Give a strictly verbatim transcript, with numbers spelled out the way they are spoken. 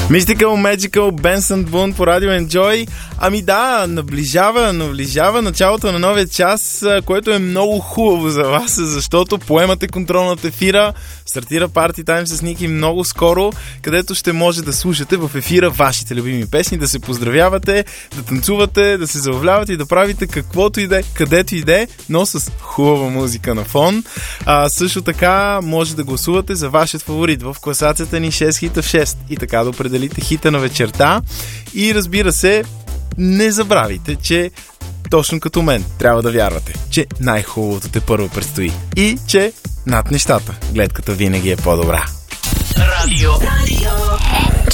Mystical Magical Benson Boone по радио Enjoy. Ами да, наближава, наближава началото на новия час, което е много хубаво за вас, защото поемате контрол над ефира. Стартира Party Time с Ники много скоро, където ще може да слушате в ефира вашите любими песни, да се поздравявате, да танцувате, да се забавлявате и да правите каквото и да е, където и да е, но с хубава музика на фон. А, също така може да гласувате за вашият фаворит в класацията ни шест хита в шест и така да определите хита на вечерта. И разбира се, не забравяйте, че точно като мен трябва да вярвате, че най-хубавото те първо предстои и че над нещата гледката винаги е по-добра. Радио. Радио.